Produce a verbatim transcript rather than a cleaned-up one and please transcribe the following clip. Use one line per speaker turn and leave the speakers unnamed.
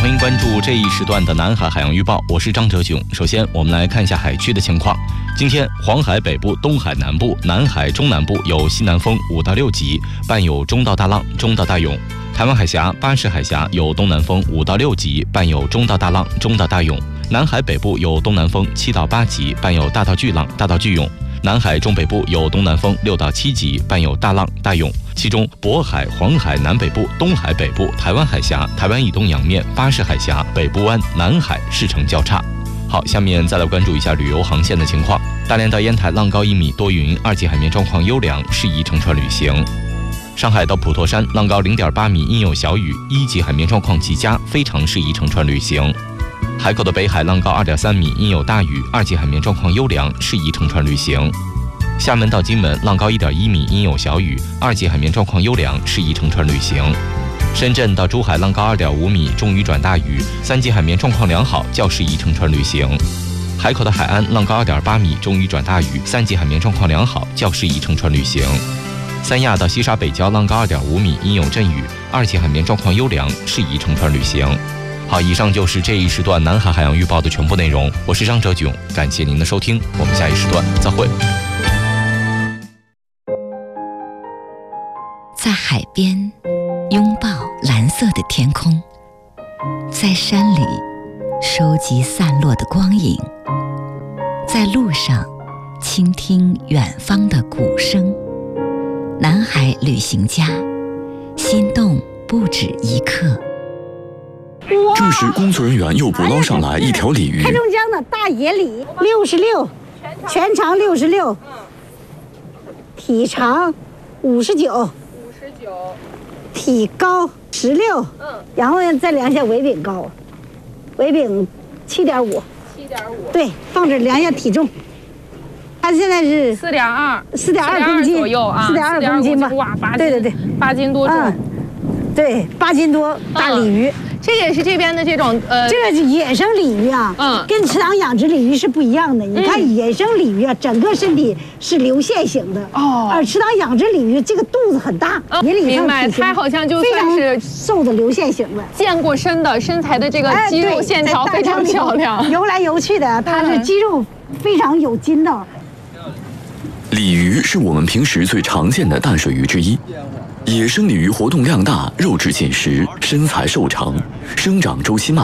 欢迎关注这一时段的南海海洋预报，我是张哲炯。首先，我们来看一下海区的情况。今天，黄海北部、东海南部、南海中南部有西南风五到六级，伴有中到大浪、中到大涌。台湾海峡、巴士海峡有东南风五到六级，伴有中到大浪、中到大涌。南海北部有东南风七到八级，伴有大到巨浪、大到巨涌。南海中北部有东南风六到七级，伴有大浪、大涌。其中，渤海、黄海南北部、东海北部、台湾海峡、台湾以东洋面、巴士海峡、北部湾、南海势成较差。好，下面再来关注一下旅游航线的情况。大连到烟台浪高一米，多云，二级海面状况优良，适宜乘船旅行。上海到普陀山浪高零点八米，阴有小雨，一级海面状况极佳，非常适宜乘船旅行。海口的北海浪高二点三米，阴有大雨，二级海面状况优良，适宜乘船旅行。厦门到金门浪高一点一米，阴有小雨，二级海面状况优良，适宜乘船旅行。深圳到珠海浪高二点五米，中雨转大雨，三级海面状况良好，较适宜乘船旅行。海口的海安浪高二点八米，中雨转大雨，三级海面状况良好，较适宜乘船旅行。三亚到西沙北礁浪高二点五米，阴有阵雨，二级海面状况优良，适宜乘船旅行。好，以上就是这一时段南海海洋预报的全部内容。我是张哲炯，感谢您的收听，我们下一时段再会。
在海边拥抱蓝色的天空，在山里收集散落的光影，在路上倾听远方的鼓声。南海旅行家，心动不止一刻。
这时，工作人员又捕捞上来一条鲤鱼。
黑龙江的大野鲤，六十六，全长六十六，体长五十九，五十九，体高十六，嗯，然后再量一下尾柄高，尾柄七点五，七点五，对，放这量一下体重。它现在是
四点二，
四点二公斤
左右啊，
四点二公斤吧？
哇，八斤，
对对对，
八斤多重。
嗯，对，八斤多大鲤鱼。
嗯，这也是这边的这种呃，
这个野生鲤鱼啊，嗯，跟池塘养殖鲤鱼是不一样的。你看野生鲤鱼啊，整个身体是流线型的，哦，而池塘养殖鲤鱼这个肚子很大，野鲤
明白，它好像就算是
瘦的流线型的，
健过身的身材的这个肌肉线条非常漂亮，
游来游去的，它是肌肉非常有筋道。
鲤鱼是我们平时最常见的淡水鱼之一。野生鲤鱼活动量大，肉质紧实，身材瘦长，生长周期慢。